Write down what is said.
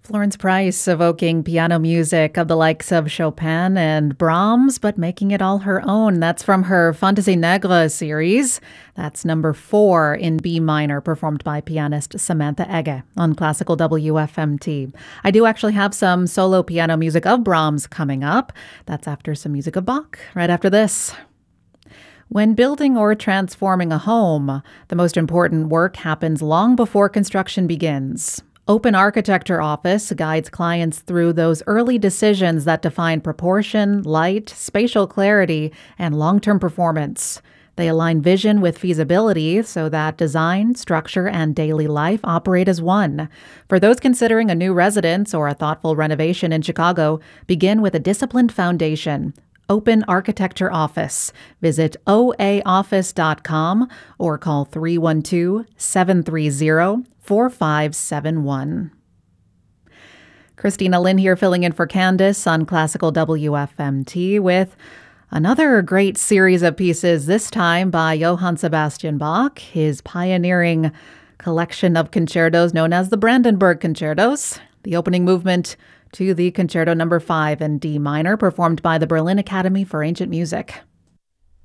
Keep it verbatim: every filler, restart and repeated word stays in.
Florence Price evoking piano music of the likes of Chopin and Brahms, but making it all her own. That's from her Fantaisie Negre series. That's number four in B minor, performed by pianist Samantha Ege on Classical W F M T. I do actually have some solo piano music of Brahms coming up. That's after some music of Bach, right after this. When building or transforming a home, the most important work happens long before construction begins. Open Architecture Office guides clients through those early decisions that define proportion, light, spatial clarity, and long-term performance. They align vision with feasibility so that design, structure, and daily life operate as one. For those considering a new residence or a thoughtful renovation in Chicago, begin with a disciplined foundation. Open Architecture Office. Visit O A office dot com or call three one two, seven three zero, four five seven one. Christina Lynn here, filling in for Candace on Classical W F M T with another great series of pieces, this time by Johann Sebastian Bach, his pioneering collection of concertos known as the Brandenburg Concertos. The opening movement to the Concerto Number five in D minor, performed by the Berlin Academy for Ancient Music.